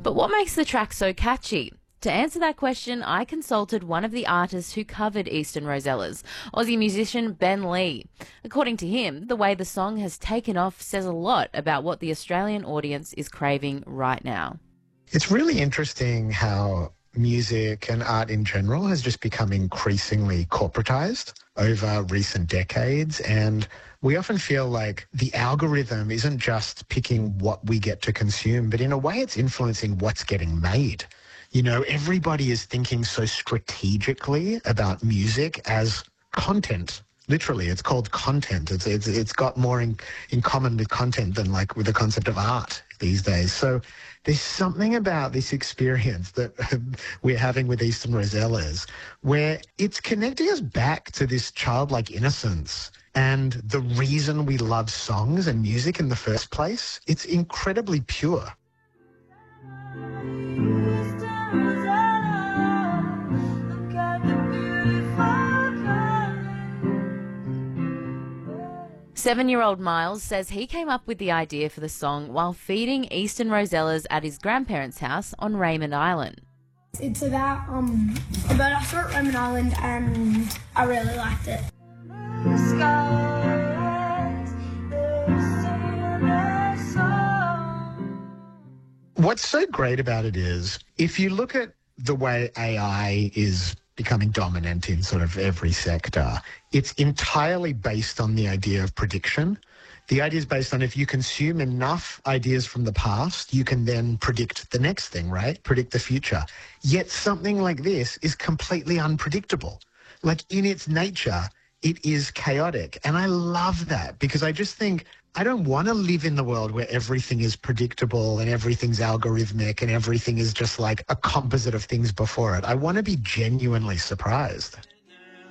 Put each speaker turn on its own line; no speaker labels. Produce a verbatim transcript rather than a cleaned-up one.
But what makes the track so catchy? To answer that question, I consulted one of the artists who covered Eastern Rosellas, Aussie musician Ben Lee. According to him, the way the song has taken off says a lot about what the Australian audience is craving right now.
It's really interesting how music and art in general has just become increasingly corporatized over recent decades, and we often feel like the algorithm isn't just picking what we get to consume, but in a way it's influencing what's getting made. You know, everybody is thinking so strategically about music as content. Literally, it's called content. It's it's it's got more in, in common with content than like with the concept of art these days. So there's something about this experience that we're having with Eastern Rosellas where it's connecting us back to this childlike innocence and the reason we love songs and music in the first place. It's incredibly pure.
Seven-year-old Miles says he came up with the idea for the song while feeding Eastern Rosellas at his grandparents' house on Raymond Island.
It's about um about us at Raymond Island, and I really liked it.
What's so great about it is, if you look at the way A I is becoming dominant in sort of every sector, it's entirely based on the idea of prediction. The idea is based on if you consume enough ideas from the past, you can then predict the next thing, right? Predict the future. Yet something like this is completely unpredictable. Like in its nature, it is chaotic. And I love that because I just think I don't want to live in the world where everything is predictable and everything's algorithmic and everything is just like a composite of things before it. I want to be genuinely surprised.